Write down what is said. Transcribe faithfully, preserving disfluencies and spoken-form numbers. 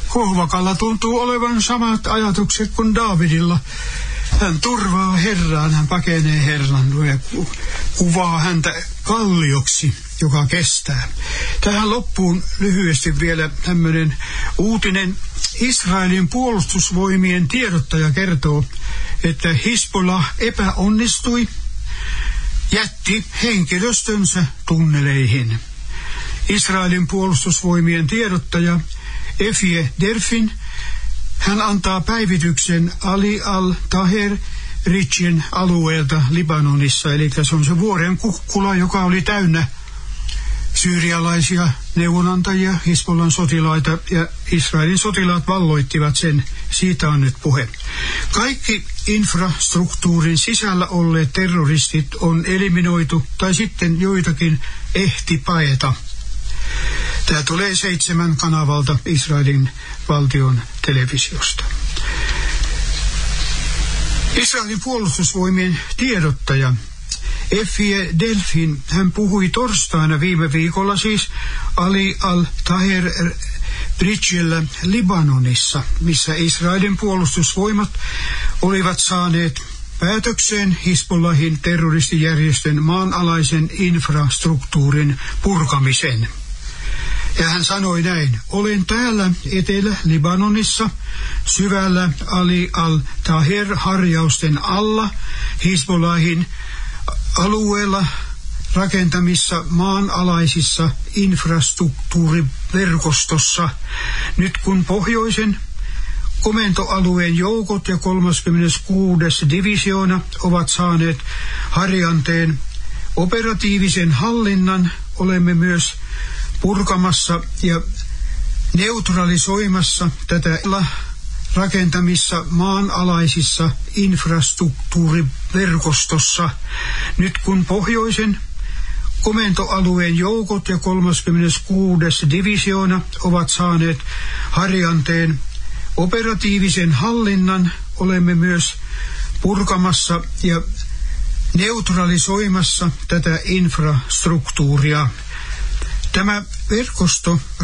Kohvakalla tuntuu olevan samat ajatukset kuin Daavidilla. Hän turvaa Herraan, hän pakenee Herran ja kuvaa häntä kallioksi, joka kestää. Tähän loppuun lyhyesti vielä tämmöinen uutinen. Israelin puolustusvoimien tiedottaja kertoo, että Hizbollah epäonnistui, jätti henkilöstönsä tunneleihin. Israelin puolustusvoimien tiedottaja Efie Derfin, hän antaa päivityksen Ali al-Taher Ridgen alueelta Libanonissa, eli se on se vuoren kukkula, joka oli täynnä syyrialaisia neuvonantajia, Hizbollan sotilaita, ja Israelin sotilaat valloittivat sen. Siitä on nyt puhe. Kaikki infrastruktuurin sisällä olleet terroristit on eliminoitu, tai sitten joitakin ehti paeta. Tämä tulee seitsemän kanavalta Israelin valtion televisiosta. Israelin puolustusvoimien tiedottaja Efie Delfin, hän puhui torstaina viime viikolla siis Ali al-Taher Ridgellä Libanonissa, missä Israelin puolustusvoimat olivat saaneet päätökseen Hizbollahin terroristijärjestön maanalaisen infrastruktuurin purkamisen. Ja hän sanoi näin: olen täällä Etelä-Libanonissa syvällä Ali al-Taher-harjausten alla Hizbollahin alueella rakentamissa maanalaisissa infrastruktuuriverkostossa. Nyt kun pohjoisen komentoalueen joukot ja kolmaskymmeneskuudes divisioona ovat saaneet Harjanteen operatiivisen hallinnan, olemme myös purkamassa ja neutralisoimassa tätä rakentamissa maanalaisissa infrastruktuuriverkostossa. Nyt kun pohjoisen komentoalueen joukot ja kolmaskymmeneskuudes divisioona ovat saaneet Harjanteen operatiivisen hallinnan, olemme myös purkamassa ja neutralisoimassa tätä infrastruktuuria. Tämä verkosto